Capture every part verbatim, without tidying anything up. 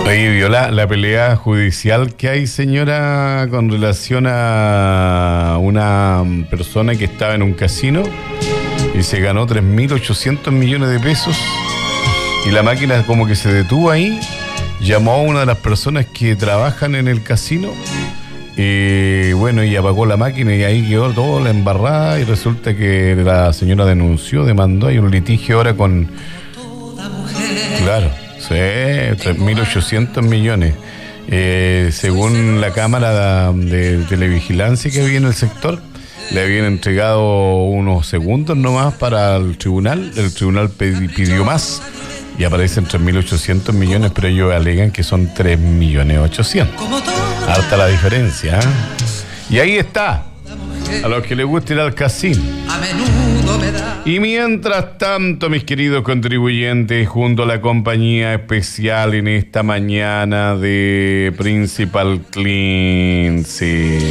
Oye, vio la, la pelea judicial que hay, señora, con relación a una persona que estaba en un casino y se ganó tres mil ochocientos millones de pesos y la máquina como que se detuvo ahí, llamó a una de las personas que trabajan en el casino y bueno, y apagó la máquina y ahí quedó toda la embarrada y resulta que la señora denunció, demandó, hay un litigio ahora con... Claro. Sí, tres mil ochocientos millones. Eh, según la cámara de, de televigilancia que había en el sector, le habían entregado unos segundos nomás para el tribunal. El tribunal pidió más y aparecen tres mil ochocientos millones, pero ellos alegan que son tres millones ochocientos. Harta la diferencia, ¿eh? Y ahí está. A los que les gusta ir al casino. Y mientras tanto, mis queridos contribuyentes, junto a la compañía especial en esta mañana de Principal Clean, sí.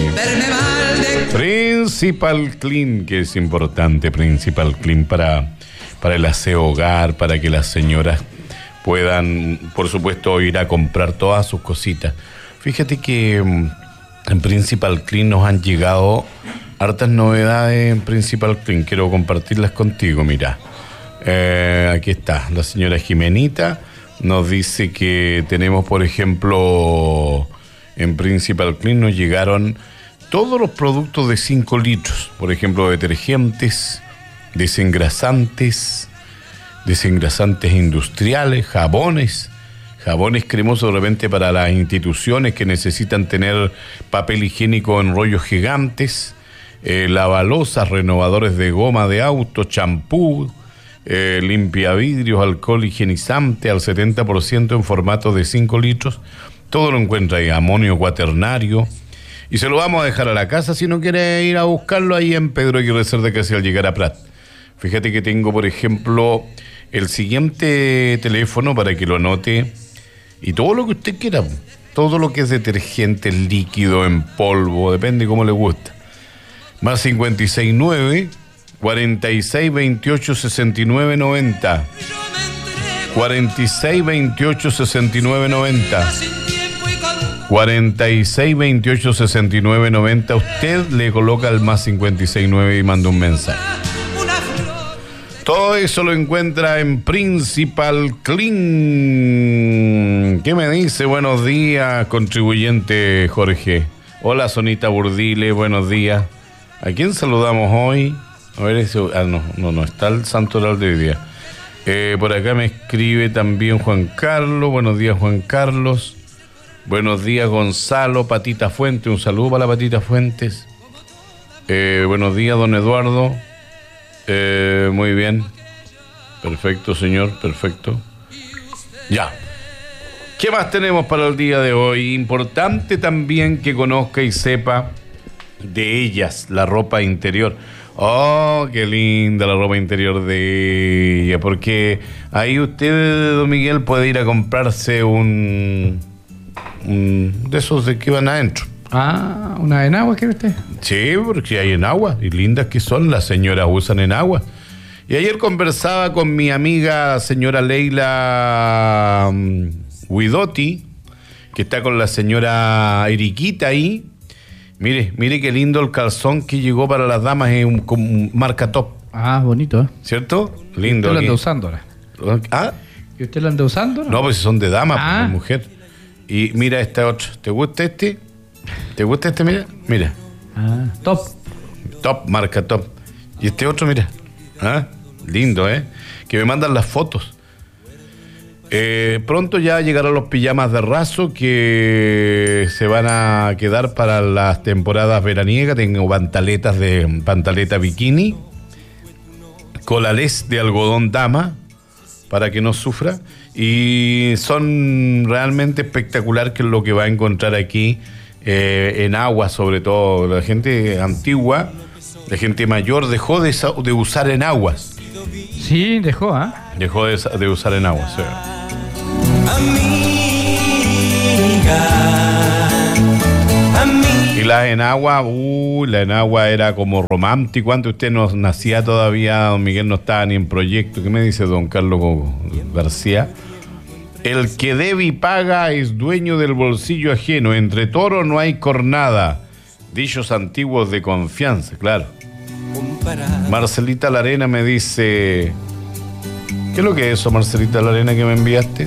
Principal Clean, que es importante, Principal Clean para, para el aseo hogar, para que las señoras puedan, por supuesto, ir a comprar todas sus cositas. Fíjate que en Principal Clean nos han llegado hartas novedades en Principal Clean. Quiero compartirlas contigo, mira. Eh, aquí está, la señora Jimenita nos dice que tenemos, por ejemplo, en Principal Clean nos llegaron todos los productos de cinco litros. Por ejemplo, detergentes, desengrasantes, desengrasantes industriales, jabones, jabones cremosos de repente para las instituciones que necesitan tener papel higiénico en rollos gigantes, eh, lavalosas, renovadores de goma de auto, champú, eh, limpiavidrios, alcohol higienizante al setenta por ciento en formato de cinco litros. Todo lo encuentra ahí, amonio cuaternario. Y se lo vamos a dejar a la casa si no quiere ir a buscarlo ahí en Pedro Aguirre Cerda, casi al llegar a Prat. Fíjate que tengo, por ejemplo, el siguiente teléfono para que lo anote. Y todo lo que usted quiera, todo lo que es detergente, líquido, en polvo, depende cómo le gusta. Más cincuenta y seis nueve, cuarenta y seis veintiocho sesenta y nueve noventa. cuarenta y seis veintiocho sesenta y nueve noventa. cuarenta y seis veintiocho sesenta y nueve noventa. Usted le coloca el más cincuenta y seis nueve y manda un mensaje. Todo eso lo encuentra en Principal Clean. ¿Qué me dice? Buenos días, contribuyente Jorge. Hola, Sonita Burdile, buenos días. ¿A quién saludamos hoy? A ver, eso, ah, no, no, no, está el santoral de hoy día. Eh, por acá me escribe también Juan Carlos. Buenos días, Juan Carlos. Buenos días, Gonzalo, Patita Fuentes. Un saludo para la Patita Fuentes. Eh, buenos días, don Eduardo. Eh, muy bien. Perfecto, señor, perfecto. Ya. ¿Qué más tenemos para el día de hoy? Importante también que conozca y sepa de ellas, la ropa interior. Oh, qué linda la ropa interior de ella, porque ahí usted, don Miguel, puede ir a comprarse un, un de esos de que van adentro. Ah, ¿una enagua quiere usted? Sí, porque hay enagua, y lindas que son, las señoras usan enagua. Y ayer conversaba con mi amiga señora Leila um, Guidotti, que está con la señora Eriquita ahí. Mire, mire qué lindo el calzón que llegó para las damas, es un, un marca top. Ah, bonito, ¿eh? ¿Cierto? Lindo. ¿Y usted lo anda usando ahora? ¿Ah? ¿Y usted lo anda usando? No, no pues son de damas, ah. pues, mujer. Y mira este otro. ¿Te gusta este? ¿Te gusta este? Mira, mira. Ah, top. Top, marca top. Y este otro, mira. ¿Ah? Lindo, ¿eh? Que me mandan las fotos. Eh, pronto ya llegarán los pijamas de raso que se van a quedar para las temporadas veraniegas. Tengo pantaletas de pantaleta bikini, colales de algodón dama para que no sufra, y son realmente espectacular, que es lo que va a encontrar aquí eh, en agua, sobre todo. La gente antigua, la gente mayor dejó de, de usar enaguas. Sí, dejó, ¿ah? ¿eh? Dejó de, de usar enaguas, sí. Amiga, amiga. Y la enagua, uh, la enagua era como romántico. Antes usted no nacía todavía, don Miguel no estaba ni en proyecto. ¿Qué me dice don Carlos García? El que debe y paga es dueño del bolsillo ajeno. Entre toros no hay cornada. Dichos antiguos de confianza, claro. Marcelita Larena me dice... ¿Qué es lo que es eso, Marcelita Larena, que me enviaste?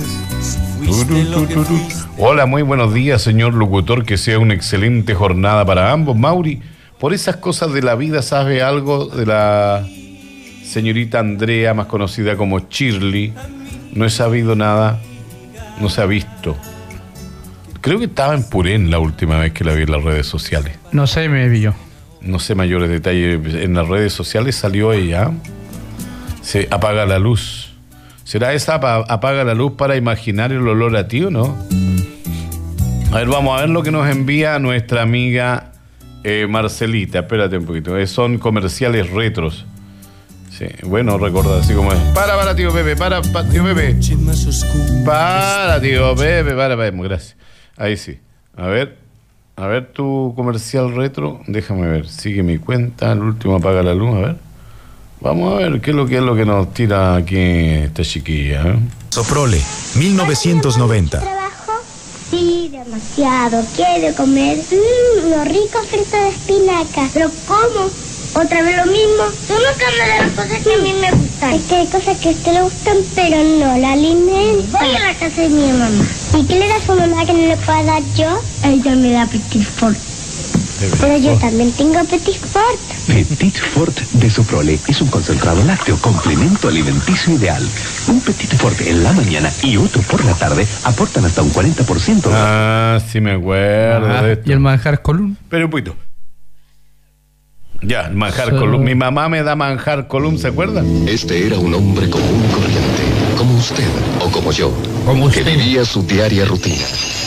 Hola, muy buenos días, señor locutor. Que sea una excelente jornada para ambos. Mauri, por esas cosas de la vida, ¿sabe algo de la señorita Andrea, más conocida como Shirley? No he sabido nada. No se ha visto. Creo que estaba en Purén la última vez que la vi en las redes sociales. No sé, me vi yo. No sé mayores detalles. En las redes sociales salió ella. Se apaga la luz. ¿Será esa apaga la luz para imaginar el olor a ti o no? A ver, vamos a ver lo que nos envía nuestra amiga eh, Marcelita. Espérate un poquito. Eh, son comerciales retros. Sí, bueno, recordar así como es. Para, para, tío Pepe, para, para, tío Pepe. Para, tío Pepe, para, para, gracias. Ahí sí. A ver, a ver tu comercial retro. Déjame ver, sigue mi cuenta. El último apaga la luz, a ver. Vamos a ver qué es lo que es lo que nos tira aquí esta chiquilla, ¿eh? Soprole, mil novecientos noventa. ¿Trabajo? Sí, demasiado. Quiero comer mmm, unos ricos fritos de espinaca. ¿Pero cómo? ¿Otra vez lo mismo? Tú nunca me das las cosas que a mí me gustan. Es que hay cosas que a usted le gustan, pero no la alimenta. Voy a la casa de mi mamá. ¿Y qué le da a su mamá que no le pueda dar yo? Ella me da Petit Fort. Pero yo también tengo Petit Fort. Petit Fort de Soprole es un concentrado lácteo, complemento alimenticio ideal. Un Petit Fort en la mañana y otro por la tarde aportan hasta un cuarenta por ciento. Ah, sí me acuerdo Ah, de esto. y el manjar Column. Pero un poquito. Ya, el manjar Solo- Column. Mi mamá me da manjar Column, ¿se acuerdan? Este era un hombre común y corriente, como usted o como yo, Como que usted. vivía su diaria rutina.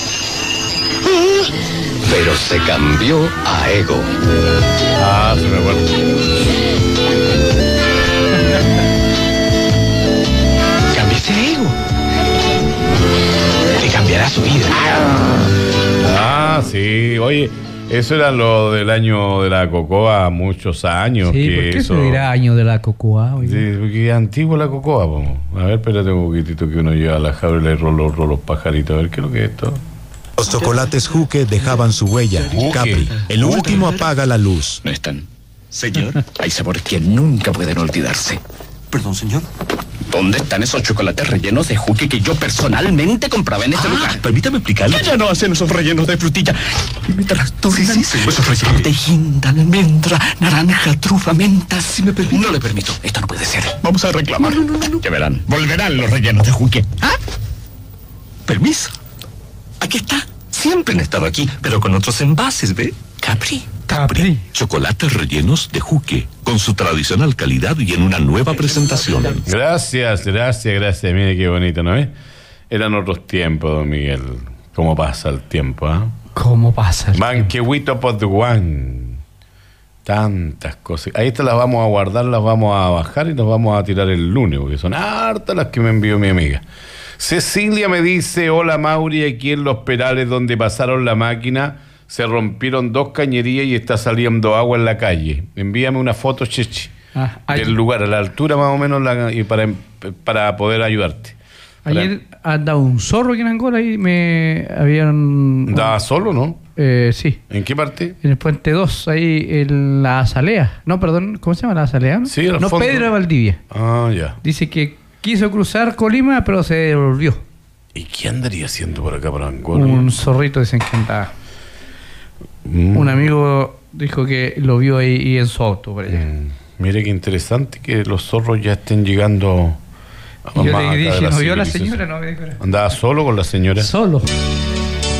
Pero se cambió a Ego. Ah, sí me acuerdo. Cámbiese a Ego. Le cambiará su vida. Ah, sí. Oye, eso era lo del año de la cocoa, muchos años. Sí, que ¿por qué eso... se dirá año de la cocoa? Oiga? Sí, porque es antigua la cocoa, po. A ver, espérate un poquitito que uno lleva a la jaula y le roló los pajaritos. A ver, ¿qué es lo que es esto? Los chocolates Juque dejaban su huella. Juque. Capri, el último apaga la luz. No están. Señor, hay sabores que nunca pueden olvidarse. Perdón, señor. ¿Dónde están esos chocolates rellenos de juque que yo personalmente compraba en este Ah, lugar? permítame explicarle. Ya no hacen esos rellenos de frutilla. Me trastornan. Sí, sí, sí, esos rellenos. De guinda, almendra, naranja, trufa, menta. Si me permite. No le permito. Esto no puede ser. Vamos a reclamar. No, no, no, no. Ya verán. Volverán los rellenos de juque. ¿Ah? Permiso. Aquí está. Siempre han estado aquí, pero con otros envases, ¿ve? Capri. Capri. Chocolates rellenos de Juque, con su tradicional calidad y en una nueva presentación. Gracias, gracias, gracias. Mire qué bonito, ¿no es? Eran otros tiempos, don Miguel. ¿Cómo pasa el tiempo, ah? ¿eh? ¿Cómo pasa? el Manquehuito Podguán. Tantas cosas. Ahí estas las vamos a guardar, las vamos a bajar y nos vamos a tirar el lunes, porque son hartas las que me envió mi amiga. Cecilia me dice: hola Mauri, aquí en Los Perales, donde pasaron la máquina, se rompieron dos cañerías y está saliendo agua en la calle. Envíame una foto, Chechi, Ah, ayer- del lugar, a la altura más o menos, la- y para, para poder ayudarte. Ayer andaba un zorro aquí en Angola y me habían... ¿Andaba solo, no? Eh, sí, ¿En qué parte? en el puente dos, ahí en la Azalea. No, perdón, ¿cómo se llama la Azalea? ¿no? Sí, al no, fondo. Pedro de Valdivia. Ah, ya. Dice que quiso cruzar Colima, pero se devolvió. ¿Y qué andaría haciendo por acá, por Angola? Un zorrito dicen que andaba. Mm. Un amigo dijo que lo vio ahí y en su auto por allá. Mm, mire qué interesante que los zorros ya estén llegando a Y yo más le acá dije, de ¿no vio a la civilización. señora? No, me dijo, ¿Andaba solo con la señora? solo.